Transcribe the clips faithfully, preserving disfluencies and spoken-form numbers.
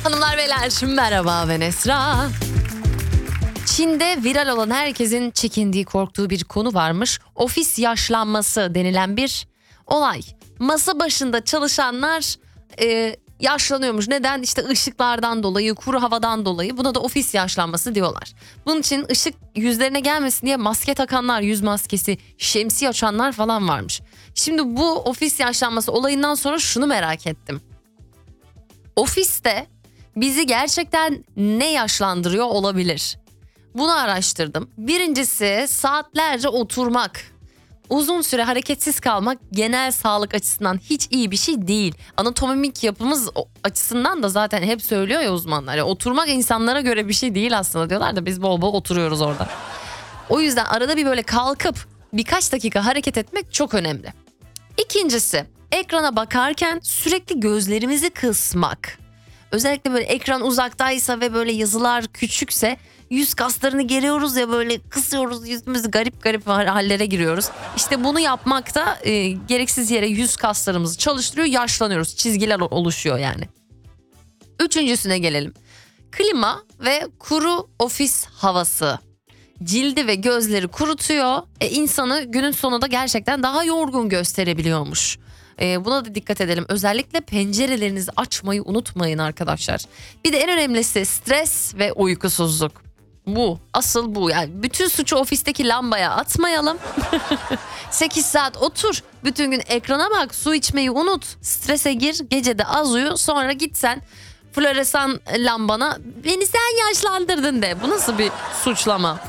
Hanımlar beyler merhaba, ben Esra. Çin'de viral olan, herkesin çekindiği, korktuğu bir konu varmış. Ofis yaşlanması denilen bir olay. Masa başında çalışanlar e, yaşlanıyormuş. Neden? İşte ışıklardan dolayı, kuru havadan dolayı. Buna da ofis yaşlanması diyorlar. Bunun için ışık yüzlerine gelmesin diye maske takanlar, yüz maskesi, şemsiye açanlar falan varmış. Şimdi bu ofis yaşlanması olayından sonra şunu merak ettim. Ofiste bizi gerçekten ne yaşlandırıyor olabilir? Bunu araştırdım. Birincisi, saatlerce oturmak. Uzun süre hareketsiz kalmak genel sağlık açısından hiç iyi bir şey değil. Anatomik yapımız açısından da zaten hep söylüyor ya uzmanlar. Yani oturmak insanlara göre bir şey değil aslında diyorlar da biz bol bol oturuyoruz orada. O yüzden arada bir böyle kalkıp birkaç dakika hareket etmek çok önemli. İkincisi, ekrana bakarken sürekli gözlerimizi kısmak. Özellikle böyle ekran uzaktaysa ve böyle yazılar küçükse yüz kaslarını geriyoruz ya, böyle kısıyoruz yüzümüzü, garip garip hallere giriyoruz. İşte bunu yapmak da e, gereksiz yere yüz kaslarımızı çalıştırıyor, yaşlanıyoruz, çizgiler oluşuyor yani. Üçüncüsüne gelelim. Klima ve kuru ofis havası. Cildi ve gözleri kurutuyor. E, insanı günün sonunda gerçekten daha yorgun gösterebiliyormuş. E, buna da dikkat edelim. Özellikle pencerelerinizi açmayı unutmayın arkadaşlar. Bir de en önemlisi stres ve uykusuzluk. Bu, asıl bu. Yani bütün suçu ofisteki lambaya atmayalım. sekiz saat otur, bütün gün ekrana bak, su içmeyi unut, strese gir, gece de az uyu, sonra git sen floresan lambana beni sen yaşlandırdın de. Bu nasıl bir suçlama?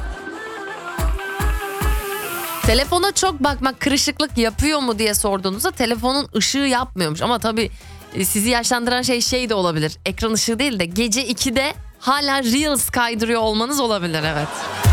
Telefona çok bakmak kırışıklık yapıyor mu diye sorduğunuzda telefonun ışığı yapmıyormuş. Ama tabii sizi yaşlandıran şey şey de olabilir. Ekran ışığı değil de gece ikide hala Reels kaydırıyor olmanız olabilir, evet.